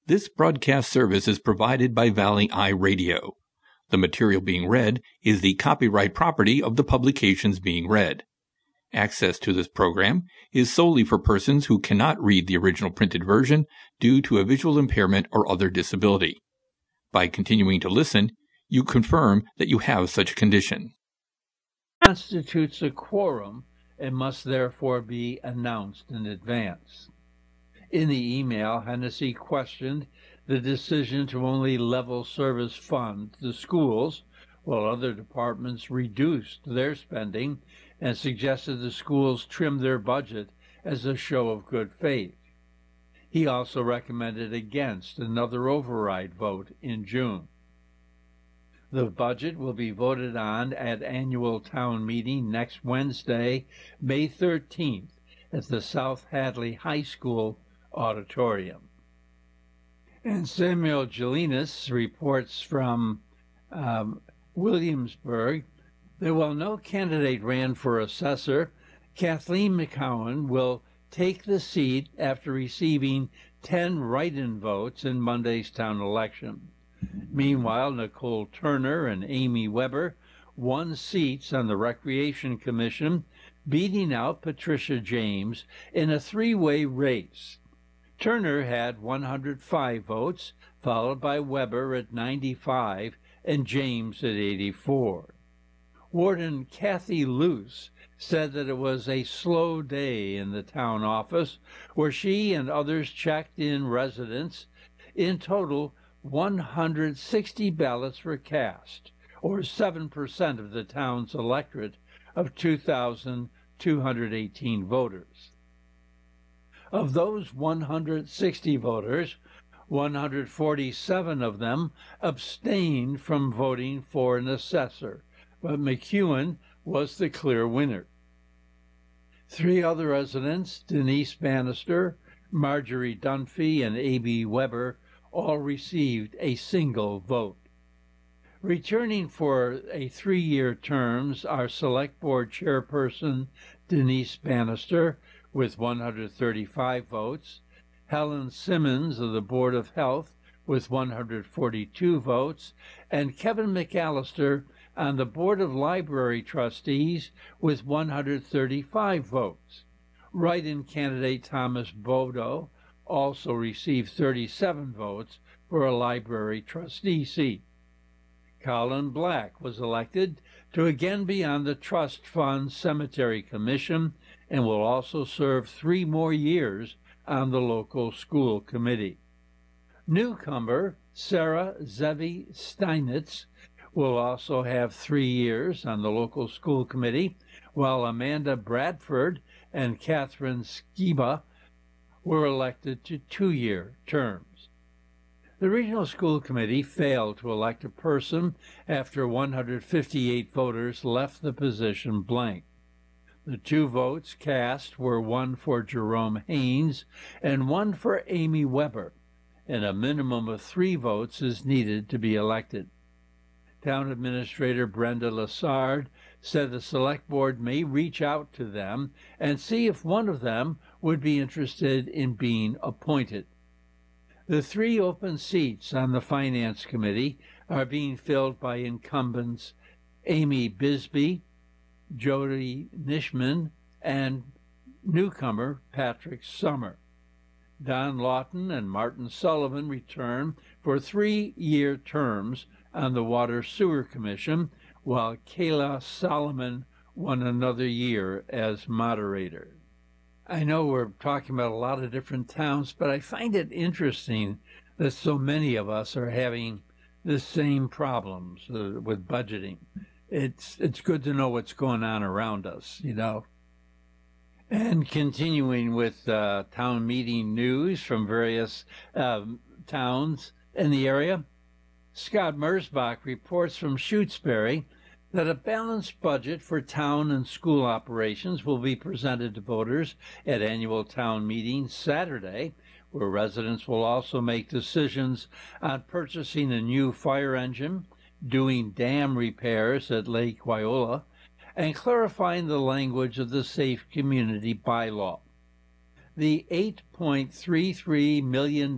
This broadcast service is provided by Valley Eye Radio. The material being read is the copyright property of the publications being read. Access to this program is solely for persons who cannot read the original printed version due to a visual impairment or other disability. By continuing to listen, you confirm that you have such a condition. Constitutes a quorum and must therefore be announced in advance. In the email, Hennessy questioned the decision to only level service fund the schools, while other departments reduced their spending and suggested the schools trim their budget as a show of good faith. He also recommended against another override vote in June. The budget will be voted on at annual town meeting next Wednesday, May 13th, at the South Hadley High School auditorium. And Samuel Gelinas reports from Williamsburg that while no candidate ran for assessor, Kathleen McCowan will take the seat after receiving 10 write-in votes in Monday's town election. Meanwhile, Nicole Turner and Amy Weber won seats on the Recreation Commission, beating out Patricia James in a three-way race. Turner had 105 votes, followed by Weber at 95 and James at 84. Warden Kathy Luce said that it was a slow day in the town office, where she and others checked in residents. In total, 160 ballots were cast, or 7% of the town's electorate of 2,218 voters. Of those 160 voters, 147 of them abstained from voting for an assessor, but McEwen was the clear winner. Three other residents, Denise Bannister, Marjorie Dunphy, and A.B. Weber, all received a single vote. Returning for a three-year terms are Select Board Chairperson Denise Bannister with 135 votes, Helen Simmons of the Board of Health with 142 votes, and Kevin McAllister on the Board of Library Trustees with 135 votes. Write-in candidate Thomas Bodo also received 37 votes for a library trustee seat. Colin Black was elected to again be on the Trust Fund Cemetery Commission and will also serve 3 more years on the local school committee. Newcomer Sarah Zevi Steinitz will also have 3 years on the local school committee, while Amanda Bradford and Catherine Skiba were elected to 2-year terms. The Regional School Committee failed to elect a person after 158 voters left the position blank. The 2 votes cast were one for Jerome Haynes and one for Amy Weber, and a minimum of 3 votes is needed to be elected. Town Administrator Brenda Lassard said the Select Board may reach out to them and see if one of them would be interested in being appointed. The 3 open seats on the Finance Committee are being filled by incumbents Amy Bisbee, Jody Nishman, and newcomer Patrick Summer. Don Lawton and Martin Sullivan return for 3-year terms on the Water Sewer Commission, while Kayla Solomon won another year as moderator. I know we're talking about a lot of different towns, but I find it interesting that so many of us are having the same problems with budgeting. It's good to know what's going on around us, you know. And continuing with town meeting news from various towns in the area, Scott Mersbach reports from Shutesbury that a balanced budget for town and school operations will be presented to voters at annual town meeting Saturday, where residents will also make decisions on purchasing a new fire engine, doing dam repairs at Lake Wyola, and clarifying the language of the Safe Community Bylaw. The $8.33 million